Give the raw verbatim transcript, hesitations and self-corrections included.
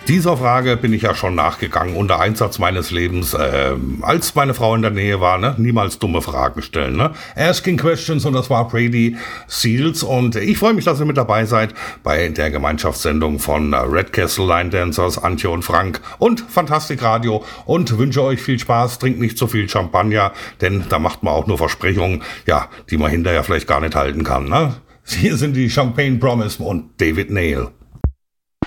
Dieser Frage bin ich ja schon nachgegangen unter Einsatz meines Lebens, äh, als meine Frau in der Nähe war, ne? Niemals dumme Fragen stellen, ne? Asking Questions, und das war Brady Seals, und ich freue mich, dass ihr mit dabei seid bei der Gemeinschaftssendung von Red Castle Line Dancers, Antje und Frank und Fantastik Radio, und wünsche euch viel Spaß, trinkt nicht zu viel Champagner, denn da macht man auch nur Versprechungen, ja, die man hinterher vielleicht gar nicht halten kann, ne? Hier sind die Champagne Promise und David Nail.